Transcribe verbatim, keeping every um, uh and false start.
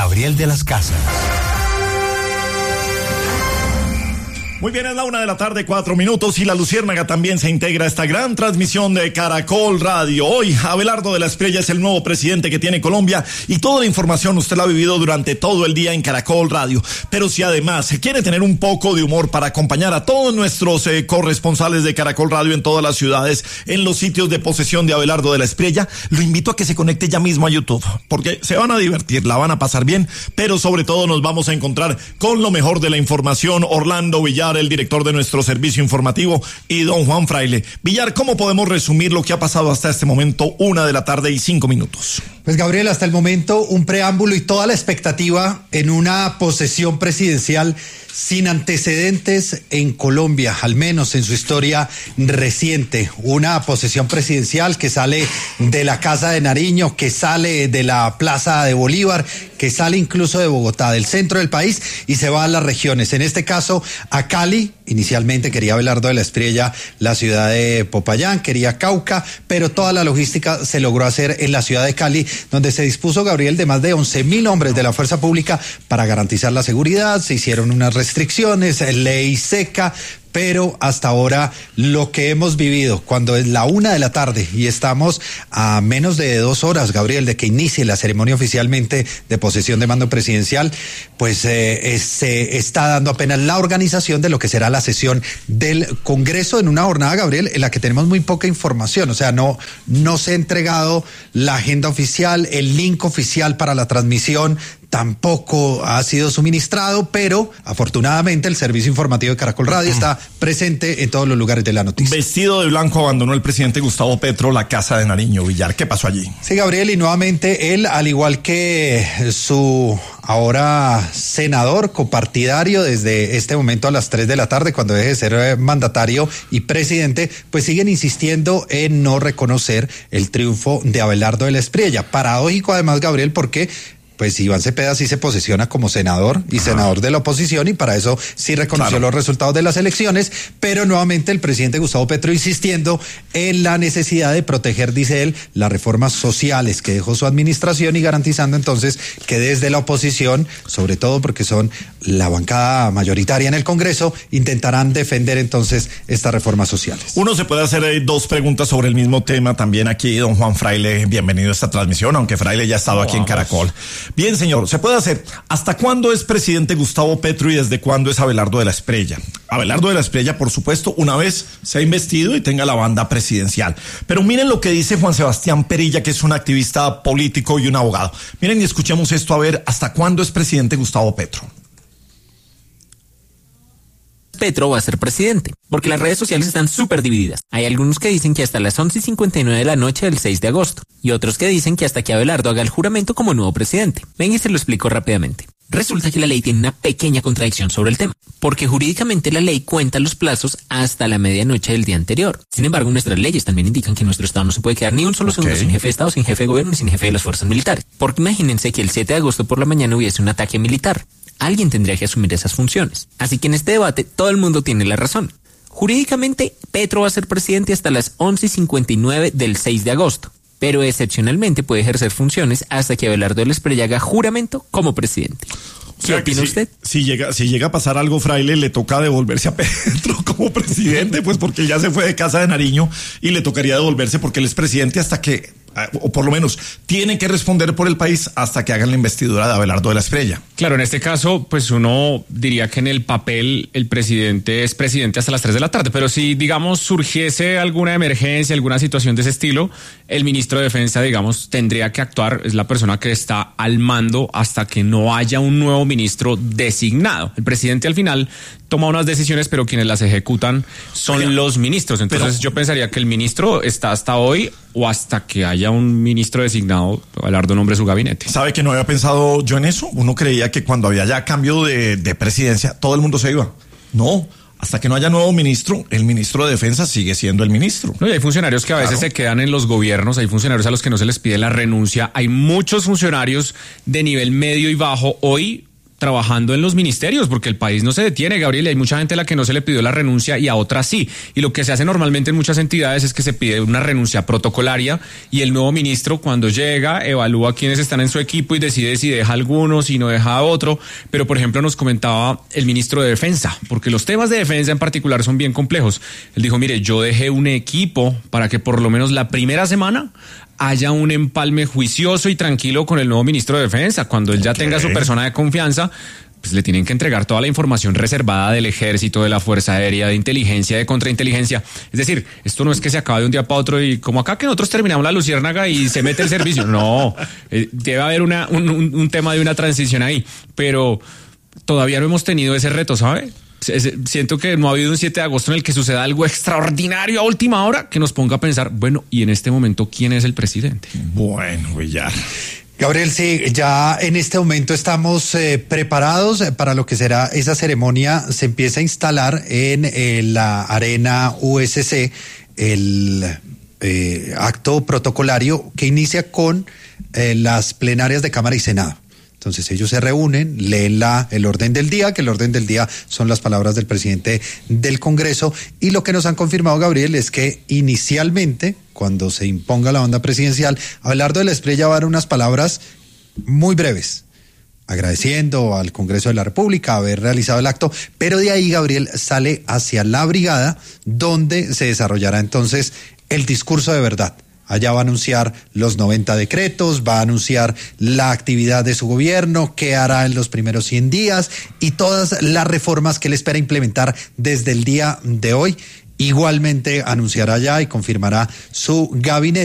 Gabriel de las Casas. Muy bien, es la una de la tarde, cuatro minutos, y la Luciérnaga también se integra a esta gran transmisión de Caracol Radio. Hoy, Abelardo de la Espriella es el nuevo presidente que tiene Colombia, y toda la información usted la ha vivido durante todo el día en Caracol Radio. Pero si además quiere tener un poco de humor para acompañar a todos nuestros eh, corresponsales de Caracol Radio en todas las ciudades, en los sitios de posesión de Abelardo de la Espriella, lo invito a que se conecte ya mismo a YouTube, porque se van a divertir, la van a pasar bien, pero sobre todo nos vamos a encontrar con lo mejor de la información. Orlando Villar, el director de nuestro servicio informativo, y don Juan Fraile. Villar, ¿cómo podemos resumir lo que ha pasado hasta este momento? Una de la tarde y cinco minutos. Pues Gabriel, hasta el momento un preámbulo y toda la expectativa en una posesión presidencial sin antecedentes en Colombia, al menos en su historia reciente. Una posesión presidencial que sale de la Casa de Nariño, que sale de la Plaza de Bolívar, que sale incluso de Bogotá, del centro del país, y se va a las regiones. En este caso, a Cali. Inicialmente quería Abelardo de la Espriella la ciudad de Popayán, quería Cauca, pero toda la logística se logró hacer en la ciudad de Cali, donde se dispuso, Gabriel, de más de once mil hombres de la fuerza pública para garantizar la seguridad. Se hicieron unas restricciones, ley seca, pero hasta ahora lo que hemos vivido, cuando es la una de la tarde y estamos a menos de dos horas, Gabriel, de que inicie la ceremonia oficialmente de posesión de mando presidencial, pues eh, se está dando apenas la organización de lo que será la sesión del Congreso en una jornada, Gabriel, en la que tenemos muy poca información. O sea, no, no se ha entregado la agenda oficial, el link oficial para la transmisión tampoco ha sido suministrado, pero afortunadamente el servicio informativo de Caracol Radio está presente en todos los lugares de la noticia. Vestido de blanco abandonó el presidente Gustavo Petro la Casa de Nariño. Villar, ¿qué pasó allí? Sí, Gabriel, y nuevamente él, al igual que su ahora senador copartidario desde este momento a las tres de la tarde, cuando deje de ser mandatario y presidente, pues siguen insistiendo en no reconocer el triunfo de Abelardo de la Espriella. Paradójico además, Gabriel, porque pues Iván Cepeda sí se posesiona como senador y Ajá. senador de la oposición, y para eso sí reconoció claro. los resultados de las elecciones, pero nuevamente el presidente Gustavo Petro insistiendo en la necesidad de proteger, dice él, las reformas sociales que dejó su administración, y garantizando entonces que desde la oposición, sobre todo porque son la bancada mayoritaria en el Congreso, intentarán defender entonces estas reformas sociales. Uno se puede hacer eh, dos preguntas sobre el mismo tema también aquí, don Juan Fraile, bienvenido a esta transmisión, aunque Fraile ya ha estado oh, aquí vamos. en Caracol. Bien, señor, se puede hacer. ¿Hasta cuándo es presidente Gustavo Petro y desde cuándo es Abelardo de la Espriella? Abelardo de la Espriella, por supuesto, una vez se ha investido y tenga la banda presidencial. Pero miren lo que dice Juan Sebastián Perilla, que es un activista político y un abogado. Miren y escuchemos esto a ver hasta cuándo es presidente Gustavo Petro. Petro va a ser presidente, porque las redes sociales están súper divididas. Hay algunos que dicen que hasta las once y cincuenta y nueve de la noche del seis de agosto, y otros que dicen que hasta que Abelardo haga el juramento como nuevo presidente. Ven y se lo explico rápidamente. Resulta que la ley tiene una pequeña contradicción sobre el tema, porque jurídicamente la ley cuenta los plazos hasta la medianoche del día anterior. Sin embargo, nuestras leyes también indican que nuestro Estado no se puede quedar ni un solo segundo okay. sin jefe de Estado, sin jefe de gobierno, ni sin jefe de las fuerzas militares. Porque imagínense que el siete de agosto por la mañana hubiese un ataque militar. Alguien tendría que asumir esas funciones. Así que en este debate todo el mundo tiene la razón. Jurídicamente, Petro va a ser presidente hasta las once y cincuenta y nueve del seis de agosto, pero excepcionalmente puede ejercer funciones hasta que Abelardo de la Espriella haga juramento como presidente. O sea, ¿Qué opina si, usted? Si llega, si llega a pasar algo, Fraile, le toca devolverse a Petro como presidente, pues porque ya se fue de Casa de Nariño y le tocaría devolverse porque él es presidente hasta que, o por lo menos, tiene que responder por el país hasta que hagan la investidura de Abelardo de la Espriella. Claro, en este caso, pues uno diría que en el papel el presidente es presidente hasta las tres de la tarde, pero si, digamos, surgiese alguna emergencia, alguna situación de ese estilo, el ministro de Defensa, digamos, tendría que actuar, es la persona que está al mando hasta que no haya un nuevo ministro designado. El presidente al final toma unas decisiones, pero quienes las ejecutan son Oiga, los ministros. Entonces pero, yo pensaría que el ministro está hasta hoy o hasta que haya un ministro designado, Abelardo nombre su gabinete. ¿Sabe que no había pensado yo en eso? Uno creía que cuando había ya cambio de, de presidencia, todo el mundo se iba. No, hasta que no haya nuevo ministro, el ministro de Defensa sigue siendo el ministro. No, y hay funcionarios que a veces claro. se quedan en los gobiernos, hay funcionarios a los que no se les pide la renuncia, hay muchos funcionarios de nivel medio y bajo hoy trabajando en los ministerios, porque el país no se detiene, Gabriel, y hay mucha gente a la que no se le pidió la renuncia y a otras sí. Y lo que se hace normalmente en muchas entidades es que se pide una renuncia protocolaria y el nuevo ministro cuando llega evalúa quiénes están en su equipo y decide si deja algunos, si no deja a otro. Pero, por ejemplo, nos comentaba el ministro de Defensa, porque los temas de defensa en particular son bien complejos. Él dijo, mire, yo dejé un equipo para que por lo menos la primera semana haya un empalme juicioso y tranquilo con el nuevo ministro de Defensa. Cuando él ya okay. tenga su persona de confianza, pues le tienen que entregar toda la información reservada del Ejército, de la Fuerza Aérea, de inteligencia, de contrainteligencia. Es decir, esto no es que se acabe de un día para otro y como acá que nosotros terminamos la luciérnaga y se mete el servicio. No, eh, debe haber una, un, un, un tema de una transición ahí, pero todavía no hemos tenido ese reto, ¿sabe? Siento que no ha habido un siete de agosto en el que suceda algo extraordinario a última hora que nos ponga a pensar, bueno, y en este momento, ¿quién es el presidente? Bueno, Villar. Gabriel, sí, ya en este momento estamos eh, preparados para lo que será esa ceremonia. Se empieza a instalar en eh, la arena U S C el eh, acto protocolario que inicia con eh, las plenarias de Cámara y Senado. Entonces ellos se reúnen, leen la, el orden del día, que el orden del día son las palabras del presidente del Congreso, y lo que nos han confirmado, Gabriel, es que inicialmente, cuando se imponga la onda presidencial, Abelardo de la Espriella va a dar unas palabras muy breves, agradeciendo al Congreso de la República haber realizado el acto, pero de ahí, Gabriel, sale hacia la brigada, donde se desarrollará entonces el discurso de verdad. Allá va a anunciar los noventa decretos, va a anunciar la actividad de su gobierno, qué hará en los primeros cien días y todas las reformas que él espera implementar desde el día de hoy. Igualmente anunciará ya y confirmará su gabinete.